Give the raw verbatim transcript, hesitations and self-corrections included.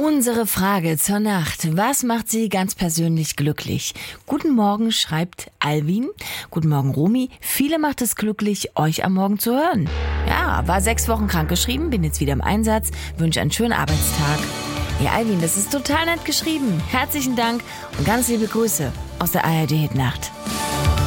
Unsere Frage zur Nacht. Was macht Sie ganz persönlich glücklich? Guten Morgen, schreibt Alvin. Guten Morgen, Romy. Viele macht es glücklich, euch am Morgen zu hören. Ja, war sechs Wochen krankgeschrieben, bin jetzt wieder im Einsatz, wünsche einen schönen Arbeitstag. Ja, Alvin, das ist total nett geschrieben. Herzlichen Dank und ganz liebe Grüße aus der A R D-Hitnacht.